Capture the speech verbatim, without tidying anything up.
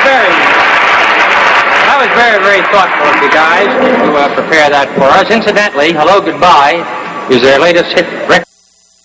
very, that was very, very thoughtful of you guys to uh, prepare that for us. Incidentally, Hello Goodbye is their latest hit record.